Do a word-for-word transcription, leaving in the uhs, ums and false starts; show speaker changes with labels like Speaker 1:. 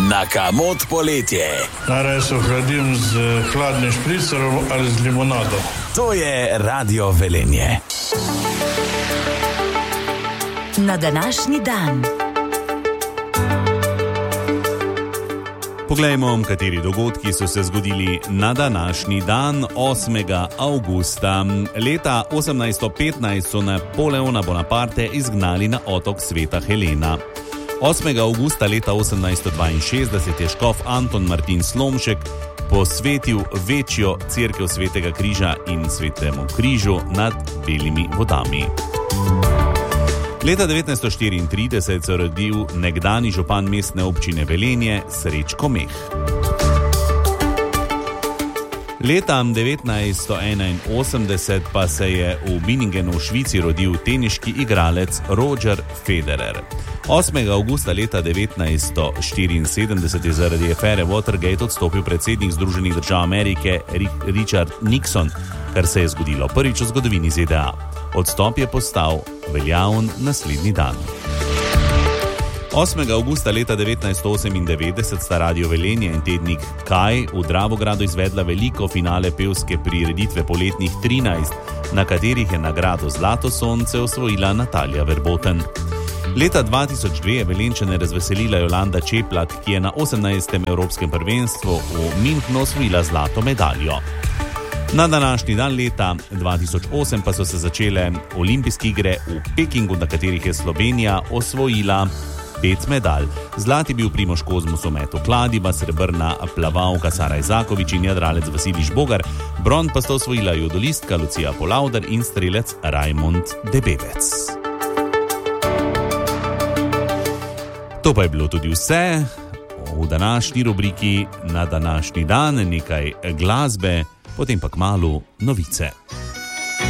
Speaker 1: Na kamot poletje.
Speaker 2: Najraje se ohladim z hladnim špricerom ali z limonado.
Speaker 1: To je Radio Velenje.
Speaker 3: Na današnji dan.
Speaker 4: Poglejmo, kateri dogodki so se zgodili na današnji dan, osmega avgusta. Leta osemnajststo petnajst so Napoleona Bonaparte izgnali na otok Sveta Helena. osmega avgusta leta osemnajststo dvainšestdeset je škof Anton Martin Slomšek posvetil večjo cerkev Svetega križa in Svetemu križu nad Belimi vodami. Leta devetnajststo štiriintrideset se je rodil nekdani župan mestne občine Velenje Srečko Meh. Leta devetnajststo enainosemdeset pa se je v Biningenu v Švici rodil teniški igralec Roger Federer. osmega avgusta leta devetnajststo štiriinsedemdeset je zaradi afere Watergate odstopil predsednik Združenih držav Amerike Richard Nixon, kar se je zgodilo prvič v zgodovini Z D A. Odstop je postal veljaven naslednji dan. osmega avgusta leta devetnajststo osemindevetdeset sta Radio Velenje in tednik Kaj v Dravogradu izvedla veliko finale pevske prireditve Poletnih trinajst, na katerih je nagrado Zlato sonce osvojila Natalija Verboten. Leta dva tisoč dve je Velenjčane razveselila Jolanda Čeplak, ki je na osemnajstem evropskem prvenstvu v Münchnu osvojila zlato medaljo. Na današnji dan leta dva tisoč osem pa so se začele olimpijske igre v Pekingu, na katerih je Slovenija osvojila pet medalj. Zlati bil Primož Kozmus v metu kladiva, srebrna plavalka Sara Izakovič in jadralec Vasilij Žbogar, bron pa sta osvojila judolistka Lucija Polavder in strelec Rajmond Debevec. To pa je bilo tudi vse v današnji rubriki Na današnji dan, nekaj glasbe, potem pa kmalu novice.